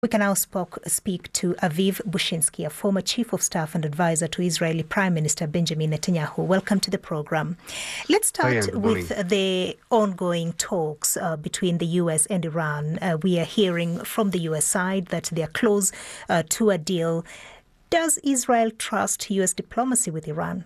We can now speak to Aviv Bushinsky, a former chief of staff and advisor to Israeli Prime Minister Benjamin Netanyahu. Welcome to the program. Let's start with the ongoing talks between the U.S. and Iran. We are hearing from the U.S. side that they are close to a deal. Does Israel trust U.S. diplomacy with Iran?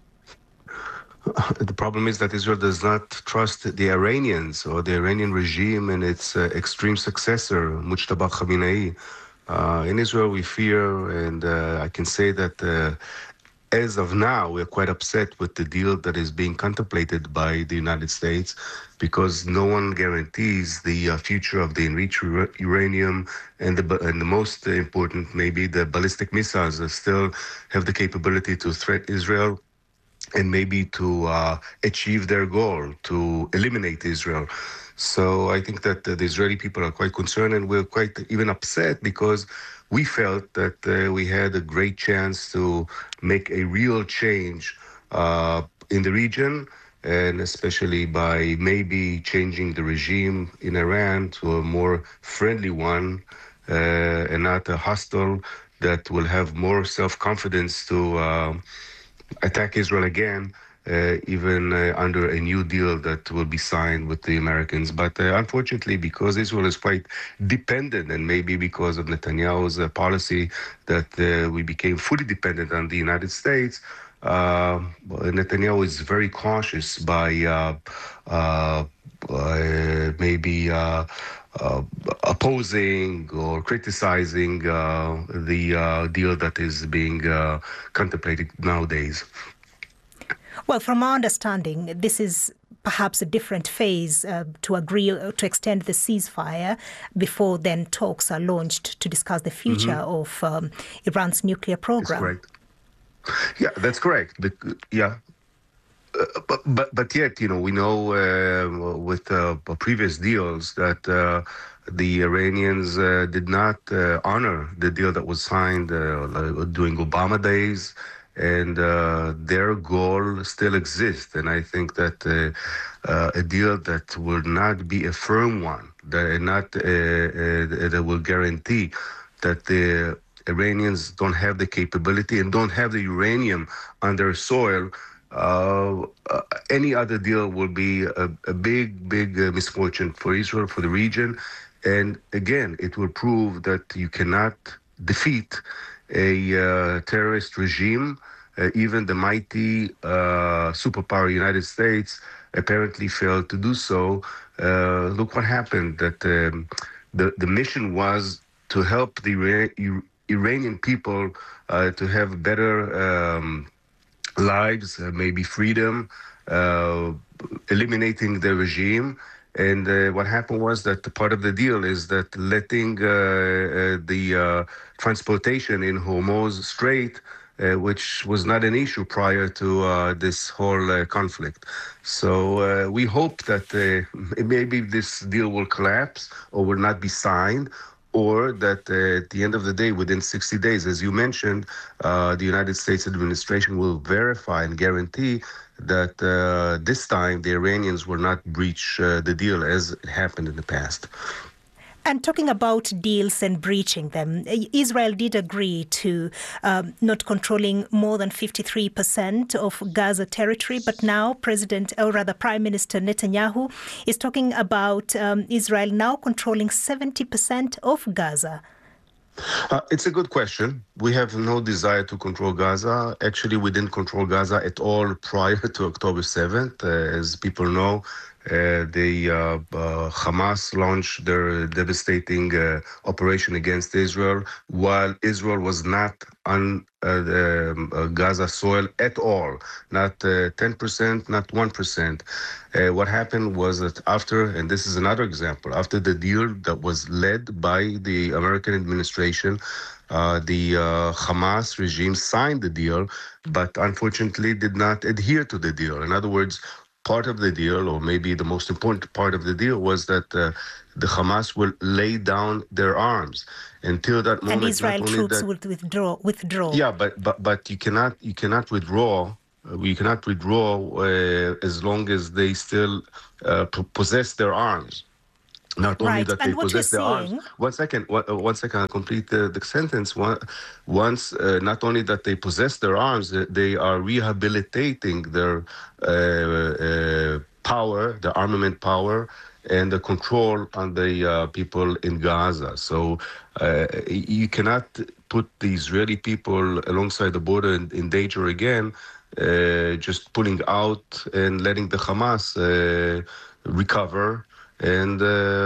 The problem is that Israel does not trust the Iranians or the Iranian regime and its extreme successor, Mujtaba Khamenei. In Israel, we fear, and I can say that as of now, we're quite upset with the deal that is being contemplated by the United States because no one guarantees the future of the enriched uranium and the most important, maybe the ballistic missiles that still have the capability to threat Israel and maybe to achieve their goal, to eliminate Israel. So I think that the Israeli people are quite concerned, and we're quite even upset because we felt that we had a great chance to make a real change in the region, and especially by maybe changing the regime in Iran to a more friendly one and not a hostile that will have more self-confidence to attack Israel again, even under a new deal that will be signed with the Americans. But unfortunately, because Israel is quite dependent, and maybe because of Netanyahu's policy that we became fully dependent on the United States, Netanyahu is very cautious by maybe opposing or criticizing the deal that is being contemplated nowadays. Well, from our understanding, this is perhaps a different phase to agree to extend the ceasefire before then talks are launched to discuss the future of Iran's nuclear program. That's correct. Yeah, that's correct. But yet, we know with previous deals that the Iranians did not honor the deal that was signed during Obama days, and their goal still exists. And I think that a deal that will not be a firm one, that will guarantee that the Iranians don't have the capability and don't have the uranium on their soil, any other deal will be a big misfortune for Israel, for the region. And again, it will prove that you cannot defeat a terrorist regime. Even the mighty superpower United States apparently failed to do so. Look what happened, that the mission was to help the Iranian people to have better lives, maybe freedom, eliminating the regime. And what happened was that part of the deal is that letting the transportation in Hormuz Strait, which was not an issue prior to this whole conflict. So we hope that maybe this deal will collapse or will not be signed, or that at the end of the day, within 60 days, as you mentioned, the United States administration will verify and guarantee that this time the Iranians will not breach the deal as it happened in the past. And talking about deals and breaching them, Israel did agree to not controlling more than 53% of Gaza territory. But now Prime Minister Netanyahu is talking about Israel now controlling 70% of Gaza. It's a good question. We have no desire to control Gaza. Actually, we didn't control Gaza at all prior to October 7th. As people know, the Hamas launched their devastating operation against Israel while Israel was not on the Gaza soil at all, not 10%, not 1%. What happened was that after, and this is another example, after the deal that was led by the American administration, the Hamas regime signed the deal, but unfortunately did not adhere to the deal. In other words, part of the deal, or maybe the most important part of the deal, was that the Hamas will lay down their arms. Until that moment, and Israel troops would withdraw. Yeah, but you cannot withdraw. We cannot withdraw as long as they still possess their arms. Not only that they And what you're possess their arms. saying... One second, I'll complete the sentence. Once, not only that they possess their arms, they are rehabilitating their power, the armament power, and the control on the people in Gaza. So you cannot put the Israeli people alongside the border in danger again, just pulling out and letting the Hamas recover and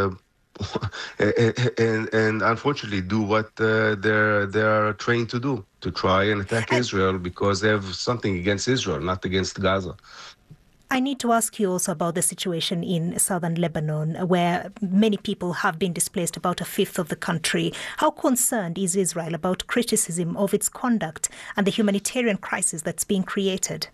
and unfortunately do what they're trained to do, to try and attack Israel because they have something against Israel, not against Gaza. I need to ask you also about the situation in southern Lebanon, where many people have been displaced, about a fifth of the country. How concerned is Israel about criticism of its conduct and the humanitarian crisis that's being created?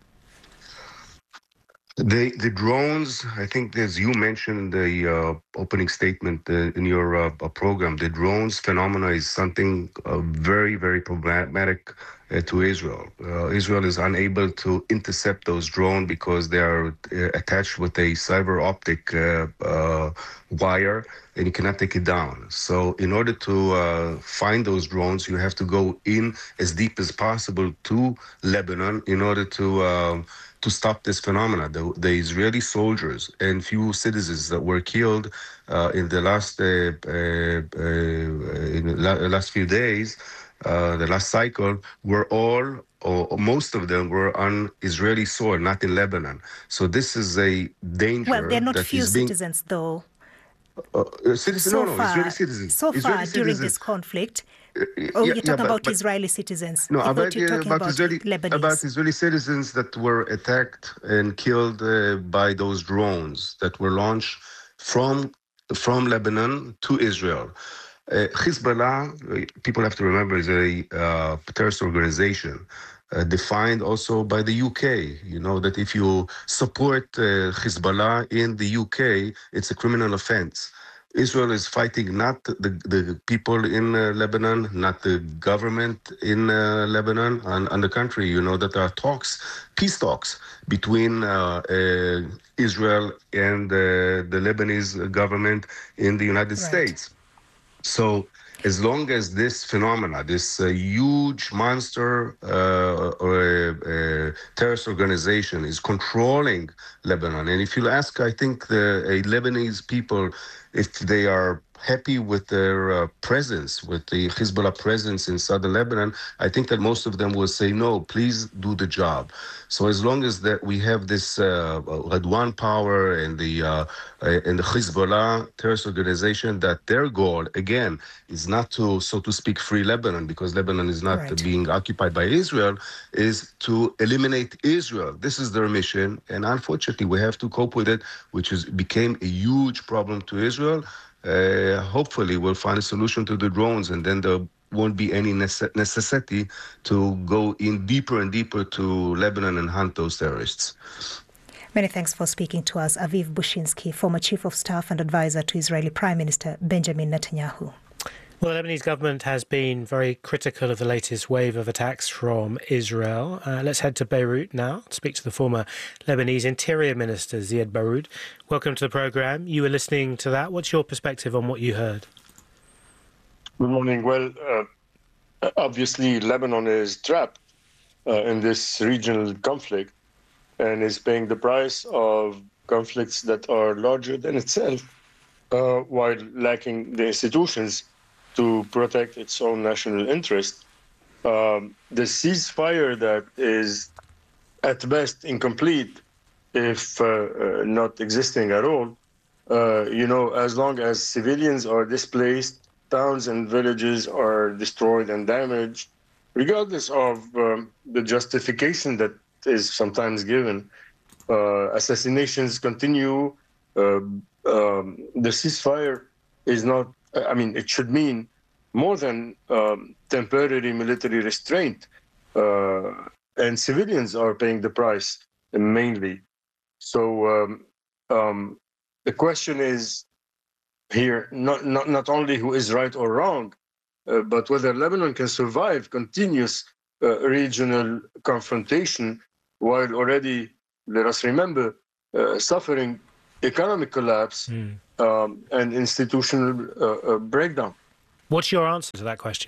The drones, I think, as you mentioned in the opening statement in your program, the drones phenomena is something very, very problematic to Israel. Israel is unable to intercept those drones because they are attached with a cyber optic wire, and you cannot take it down. So in order to find those drones, you have to go in as deep as possible to Lebanon in order to stop this phenomena. The Israeli soldiers and few citizens that were killed in the last few days, the last cycle, were all, or most of them were on Israeli soil, not in Lebanon. So this is a danger. Well, they're not few citizens, though. Israeli citizens. So far, during this conflict, you're talking about Israeli citizens. No, about Israeli citizens that were attacked and killed by those drones that were launched from Lebanon to Israel. Hezbollah, people have to remember, is a terrorist organization. Defined also by the UK. You know that if you support Hezbollah in the UK, it's a criminal offense. Israel is fighting not the people in Lebanon, not the government in Lebanon and the country. You know that there are peace talks between Israel and the Lebanese government in the United States. So as long as this phenomena, this huge monster terrorist organization is controlling Lebanon, and if you ask, I think the Lebanese people, if they are happy with their presence, with the Hezbollah presence in southern Lebanon, I think that most of them will say, no, please do the job. So as long as that we have this Radwan power and the Hezbollah terrorist organization, that their goal, again, is not to, so to speak, free Lebanon, because Lebanon is not being occupied by Israel, is to eliminate Israel. This is their mission, and unfortunately, we have to cope with it, which became a huge problem to Israel. Hopefully we'll find a solution to the drones, and then there won't be any necessity to go in deeper and deeper to Lebanon and hunt those terrorists. Many thanks for speaking to us, Aviv Bushinsky, former Chief of Staff and Advisor to Israeli Prime Minister Benjamin Netanyahu. Well, the Lebanese government has been very critical of the latest wave of attacks from Israel. Let's head to Beirut now to speak to the former Lebanese Interior Minister, Ziad Baroud. Welcome to the programme. You were listening to that. What's your perspective on what you heard? Good morning. Well, obviously, Lebanon is trapped in this regional conflict and is paying the price of conflicts that are larger than itself while lacking the institutions to protect its own national interest. The ceasefire that is at best incomplete, if not existing at all, as long as civilians are displaced, towns and villages are destroyed and damaged, regardless of the justification that is sometimes given, assassinations continue. The ceasefire is not, it should mean more than temporary military restraint, and civilians are paying the price mainly. So the question is here not only who is right or wrong, but whether Lebanon can survive continuous regional confrontation while already, let us remember, suffering economic collapse and institutional breakdown. What's your answer to that question?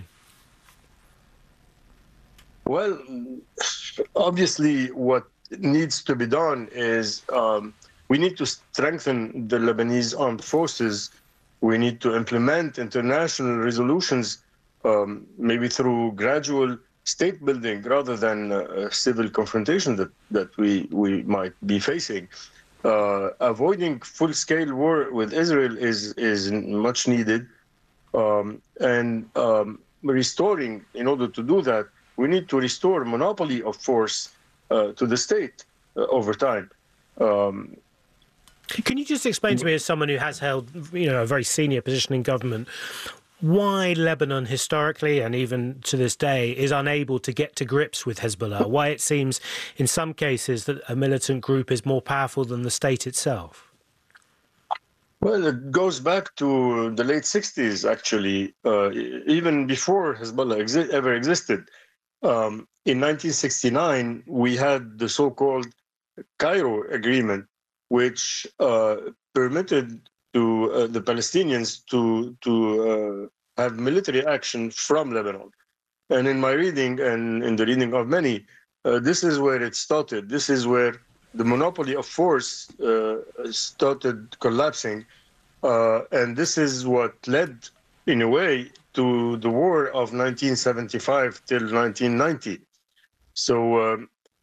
Well, obviously, what needs to be done is we need to strengthen the Lebanese armed forces. We need to implement international resolutions, maybe through gradual state building rather than civil confrontation that we might be facing. Avoiding full-scale war with Israel is much needed, and restoring, in order to do that, we need to restore monopoly of force to the state over time. Can you just explain to me, as someone who has held, a very senior position in government, why Lebanon historically and even to this day is unable to get to grips with Hezbollah? Why it seems in some cases that a militant group is more powerful than the state itself? Well, it goes back to the late 60s, actually, even before Hezbollah ever existed. In 1969, we had the so-called Cairo Agreement, which permitted to the Palestinians to have military action from Lebanon. And in my reading and in the reading of many, this is where it started. This is where the monopoly of force started collapsing. And this is what led, in a way, to the war of 1975 till 1990. So,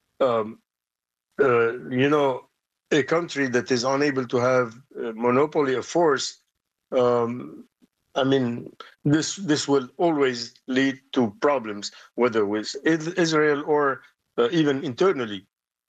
a country that is unable to have a monopoly of force, this will always lead to problems, whether with Israel or even internally.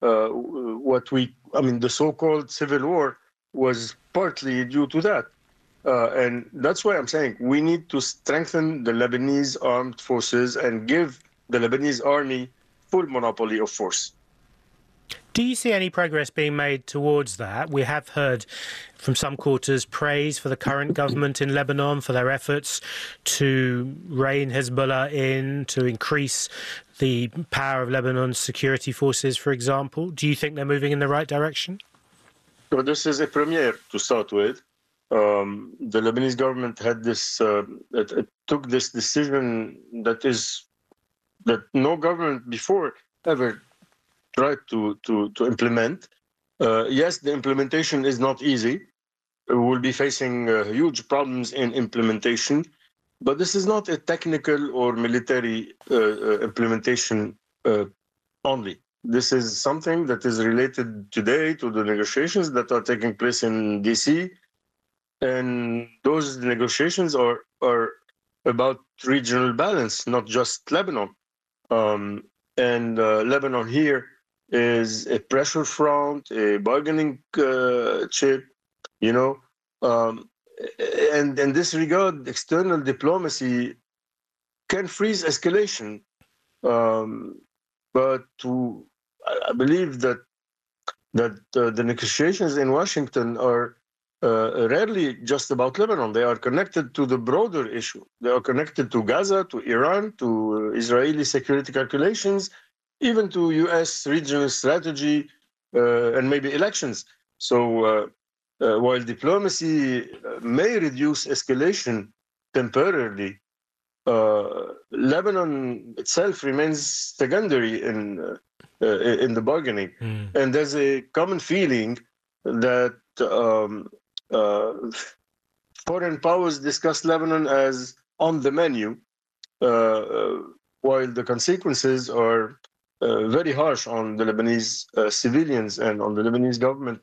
The so-called civil war was partly due to that. And that's why I'm saying we need to strengthen the Lebanese armed forces and give the Lebanese army full monopoly of force. Do you see any progress being made towards that? We have heard from some quarters praise for the current government in Lebanon for their efforts to rein Hezbollah in, to increase the power of Lebanon's security forces, for example. Do you think they're moving in the right direction? So this is a premiere to start with. The Lebanese government had it took this decision that no government before ever tried to implement. Yes, the implementation is not easy. We will be facing huge problems in implementation, but this is not a technical or military implementation only. This is something that is related today to the negotiations that are taking place in D.C., and those negotiations are about regional balance, not just Lebanon. And Lebanon here is a pressure front, a bargaining chip, and in this regard, external diplomacy can freeze escalation. But I believe that the negotiations in Washington are rarely just about Lebanon. They are connected to the broader issue. They are connected to Gaza, to Iran, to Israeli security calculations, even to U.S. regional strategy and maybe elections. So while diplomacy may reduce escalation temporarily, Lebanon itself remains secondary in the bargaining. And there's a common feeling that foreign powers discuss Lebanon as on the menu, while the consequences are very harsh on the Lebanese civilians and on the Lebanese government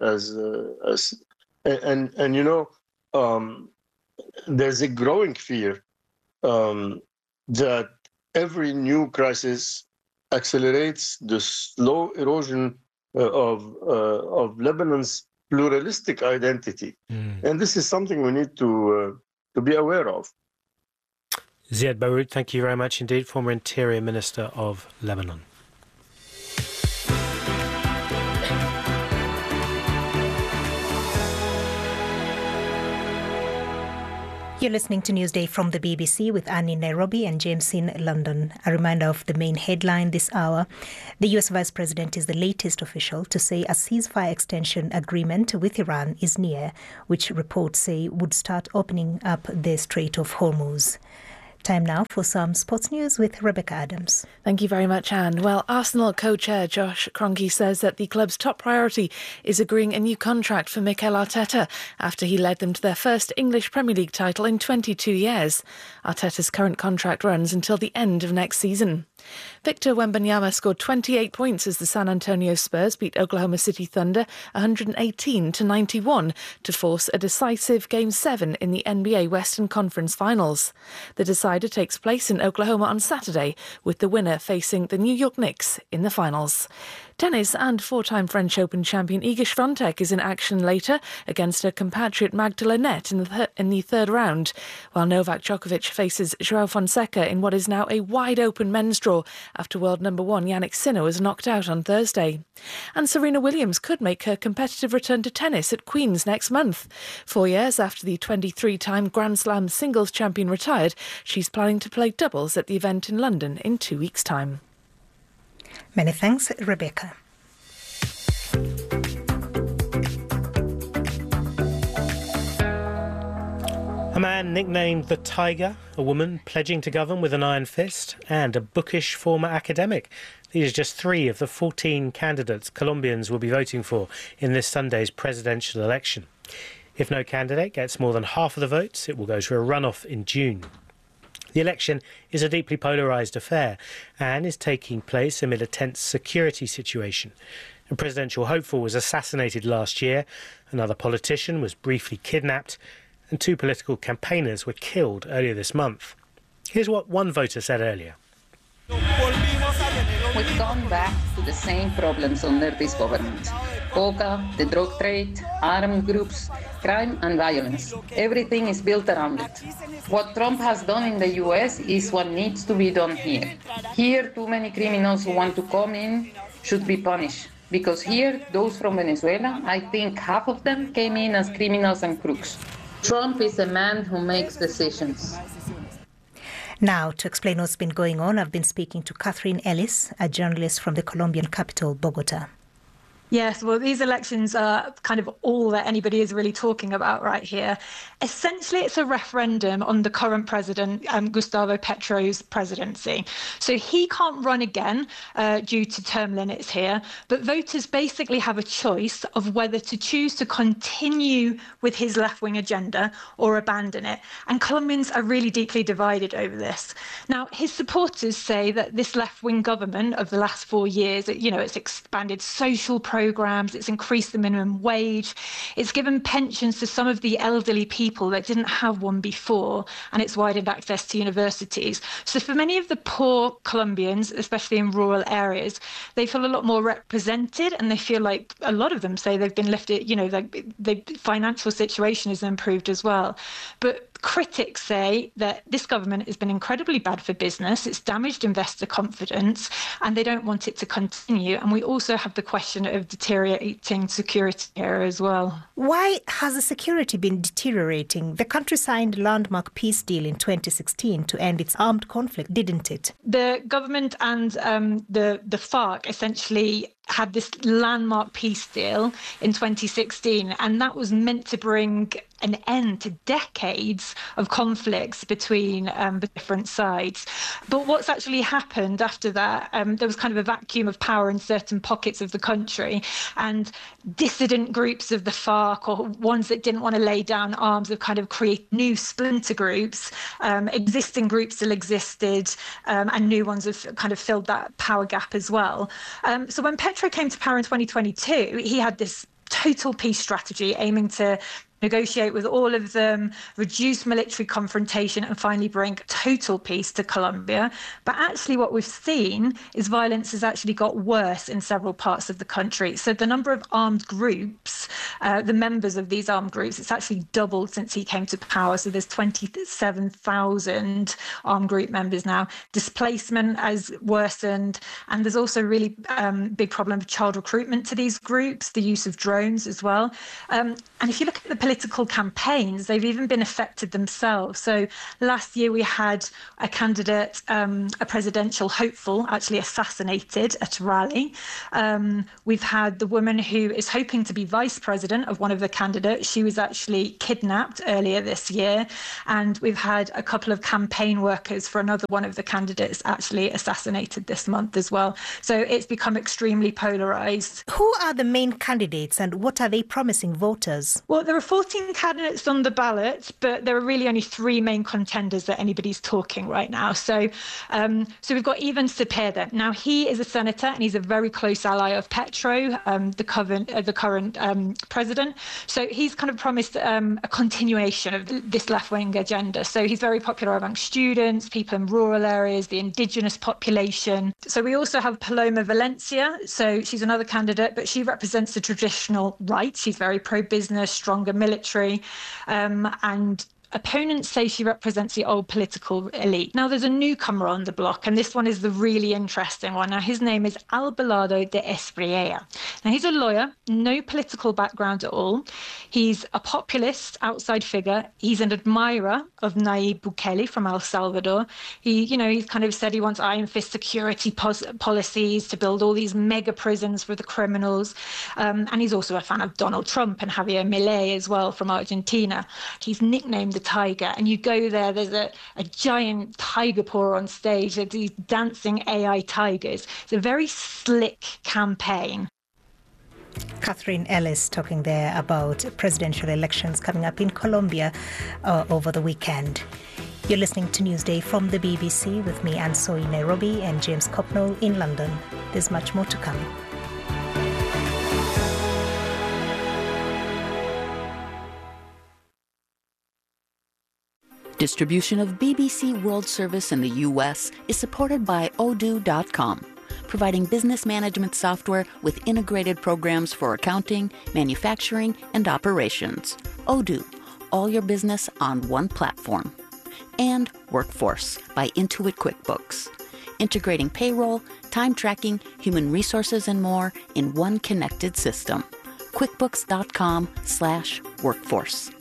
there's a growing fear that every new crisis accelerates the slow erosion of Lebanon's pluralistic identity. And this is something we need to be aware of. Ziad Baroud, thank you very much indeed, former Interior Minister of Lebanon. You're listening to Newsday from the BBC with Annie Nairobi and James in London. A reminder of the main headline this hour. The US Vice President is the latest official to say a ceasefire extension agreement with Iran is near, which reports say would start opening up the Strait of Hormuz. Time now for some sports news with Rebecca Adams. Thank you very much, Anne. Well, Arsenal co-chair Josh Kroenke says that the club's top priority is agreeing a new contract for Mikel Arteta after he led them to their first English Premier League title in 22 years. Arteta's current contract runs until the end of next season. Victor Wembanyama scored 28 points as the San Antonio Spurs beat Oklahoma City Thunder 118-91 to force a decisive Game 7 in the NBA Western Conference Finals. The decider takes place in Oklahoma on Saturday, with the winner facing the New York Knicks in the finals. Tennis and four-time French Open champion Iga Swiatek is in action later against her compatriot Magdalena Net in the third round, while Novak Djokovic faces João Fonseca in what is now a wide-open men's draw after world number one Jannik Sinner was knocked out on Thursday. And Serena Williams could make her competitive return to tennis at Queen's next month. 4 years after the 23-time Grand Slam singles champion retired, she's planning to play doubles at the event in London in 2 weeks' time. Many thanks, Rebecca. A man nicknamed the Tiger, a woman pledging to govern with an iron fist, and a bookish former academic. These are just 3 of the 14 candidates Colombians will be voting for in this Sunday's presidential election. If no candidate gets more than half of the votes, it will go to a runoff in June. The election is a deeply polarised affair and is taking place amid a tense security situation. A presidential hopeful was assassinated last year, another politician was briefly kidnapped, and 2 political campaigners were killed earlier this month. Here's what one voter said earlier. We've gone back to the same problems under this government. Coca, the drug trade, armed groups, crime and violence. Everything is built around it. What Trump has done in the US is what needs to be done here. Here, too many criminals who want to come in should be punished. Because here, those from Venezuela, I think half of them came in as criminals and crooks. Trump is a man who makes decisions. Now, to explain what's been going on, I've been speaking to Catherine Ellis, a journalist from the Colombian capital, Bogota. Yes, well, these elections are kind of all that anybody is really talking about right here. Essentially, it's a referendum on the current president, Gustavo Petro's presidency. So he can't run again due to term limits here, but voters basically have a choice of whether to choose to continue with his left-wing agenda or abandon it. And Colombians are really deeply divided over this. Now, his supporters say that this left-wing government of the last 4 years, it's expanded social programs, it's increased the minimum wage, it's given pensions to some of the elderly people that didn't have one before, and it's widened access to universities. So for many of the poor Colombians, especially in rural areas, they feel a lot more represented, and they feel like a lot of them say they've been lifted, the financial situation has improved as well. But critics say that this government has been incredibly bad for business, it's damaged investor confidence, and they don't want it to continue. And we also have the question of deteriorating security here as well. Why has the security been deteriorating? The country signed a landmark peace deal in 2016 to end its armed conflict, didn't it? The government and the FARC essentially had this landmark peace deal in 2016, and that was meant to bring an end to decades of conflicts between the different sides. But what's actually happened after that, there was kind of a vacuum of power in certain pockets of the country, and dissident groups of the FARC, or ones that didn't want to lay down arms, have kind of created new splinter groups. Existing groups still existed, and new ones have kind of filled that power gap as well. So when Petro came to power in 2022, he had this total peace strategy aiming to negotiate with all of them, reduce military confrontation, and finally bring total peace to Colombia. But actually what we've seen is violence has actually got worse in several parts of the country. So the number of armed groups, the members of these armed groups, it's actually doubled since he came to power. So there's 27,000 armed group members now. Displacement has worsened, and there's also a really big problem of child recruitment to these groups, the use of drones as well. And if you look at the political campaigns, they've even been affected themselves. So last year we had a candidate, a presidential hopeful, actually assassinated at a rally. We've had the woman who is hoping to be vice president of one of the candidates. She was actually kidnapped earlier this year. And we've had a couple of campaign workers for another one of the candidates actually assassinated this month as well. So it's become extremely polarized. Who are the main candidates and what are they promising voters? Well, there are 14 candidates on the ballot, but there are really only 3 main contenders that anybody's talking right now. So we've got Ivan Cepeda. Now, he is a senator and he's a very close ally of Petro, the current president. So he's kind of promised a continuation of this left-wing agenda. So he's very popular among students, people in rural areas, the indigenous population. So we also have Paloma Valencia. So she's another candidate, but she represents the traditional right. She's very pro-business, stronger military, and opponents say she represents the old political elite. Now, there's a newcomer on the block, and this one is the really interesting one. Now, his name is Abelardo de Espriella. Now, he's a lawyer, no political background at all. He's a populist outside figure. He's an admirer of Nayib Bukele from El Salvador. He's kind of said he wants iron fist security policies to build all these mega prisons for the criminals. And he's also a fan of Donald Trump and Javier Milei as well from Argentina. He's nicknamed the Tiger, and you go there's a giant tiger paw on stage, these dancing AI tigers. It's a very slick campaign. Catherine Ellis talking there about presidential elections coming up in Colombia over the weekend. You're listening to Newsday from the BBC with me, Anne Soy, Nairobi, and James Copnall in London. There's much more to come. Distribution of BBC World Service in the U.S. is supported by Odoo.com, providing business management software with integrated programs for accounting, manufacturing, and operations. Odoo, all your business on one platform. And Workforce by Intuit QuickBooks, integrating payroll, time tracking, human resources, and more in one connected system. QuickBooks.com/workforce.